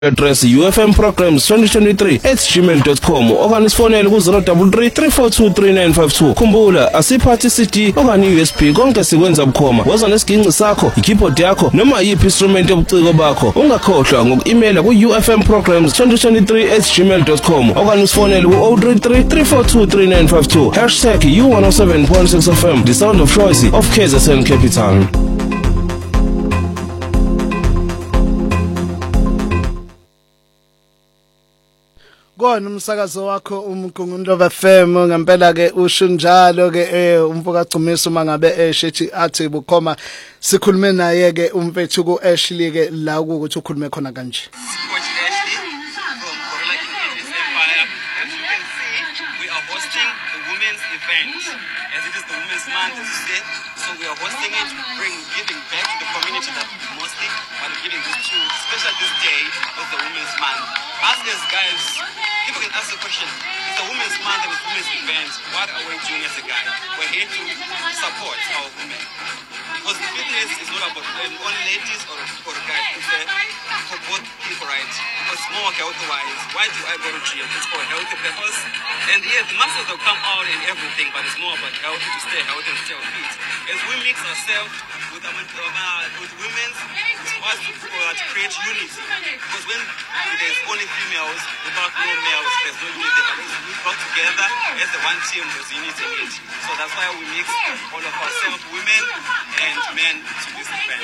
address ufmprograms2023@gmail.com okanye sifonele ku 033 342 3952. Khumbula asiphathi CD okanye USB konke sikwenza bukhoma. Woza nesiginci sakho, i-keyboard yakho noma yiphi instrument yobuciko bakho. Ungakhohlwa ngoku-emaila ku ufmprograms2023@gmail.com okanye sifonele ku 033 342 3952. #U107.6 FM, the sound of choice of KZN Capital. Kona umsakazo wakho umgungundlovu FM ngempela ke usho njalo ke umfoka Gcumisa uma ngabe shethi athi bukhoma sikhulume naye ke umfethu ku Ashley ke la ukuthi ukhulume khona kanje. So we are hosting it, giving back to the community that mostly, but giving this to, especially this day of the Women's Month. Ask us guys, people can ask the question, it's a Women's Month and it's Women's event, what are we doing as a guy? We're here to support our women. Because fitness is not about only ladies or guys, it's for both people, right? Because more health-wise, why do I go to gym? It's for a healthy purpose. And yeah, the muscles will come out and everything, but it's more about health, to stay healthy and stay fit. As we mix ourselves with women, it's for us to create unity. Because when there's only females without no males, there's no unity. But as we come together as the one team, there's unity in it. So that's why we mix all of ourselves, women and men, to this event.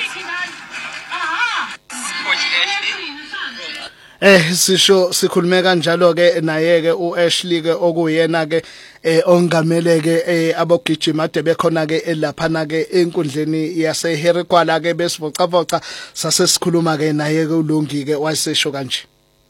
Coach Ashley. Sisho sikhulume kanjalo ke naye ke uAshley ke okuyena ke ongamele ke abogijima ade bekhona ke laphana ke enkundleni yase Herikwala ke besivocavoca sase sikhuluma ke naye ke uLungi ke wayesesho kanje.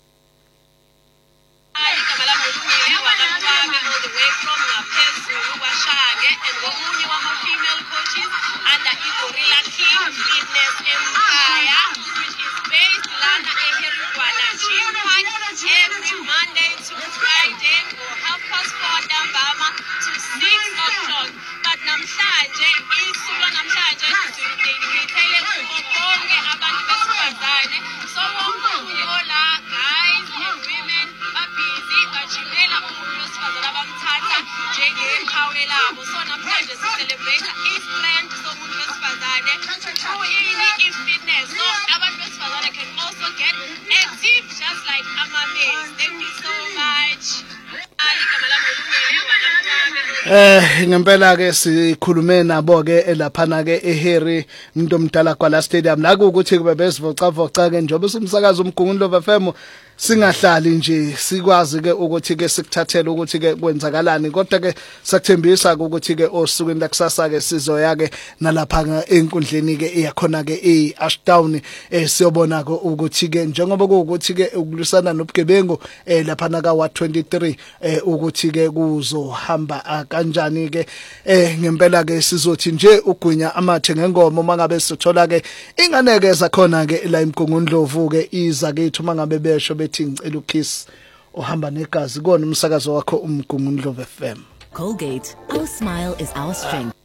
Every Monday to Friday for 4:30 ntambama to 6 o'clock. But namhlanje isuku namhlanje sidedicate bonke abantu besifazane. So wonke ola guys and women are busy bajimela umuntu wesifazane abamthatha njengephawu labo. So namhlanje si celebrate i-strength somuntu wesifazane through i-fitness. So abantu besifazane can also get active just like men. Thank you so much. Ngempela ke sikhulume nabo ke laphana ke eHerry umuntu omdala kwala stadium la ukuthi kube bezivocavoca ke njobe umsakazo umgungundlovu FM singahlali nje sikwazi ke ukuthi ke sikuthathele ukuthi ke kwenzakalani kodwa ke sakuthembisa ukuthi ke osukwini lakusasa ke sizoya ke nalapha enkundleni ke iyakhona ke eAshdown siyobona ke ukuthi ke njengoba ukuthi ke ukulwisana nobugebengu lapha ka 23 ukuthi ke kuzohamba kanjani ke ngempela ke sizothi nje ugwinya amathe ngengoma mangabe sithola ke inganeke zakhona ke la imgungundlovu ke iza kethu mangabe besho bethi ngicela ukiss ohamba negazi kona umsakazo wakho umgungundlovu FM. Colgate, our smile is our strength.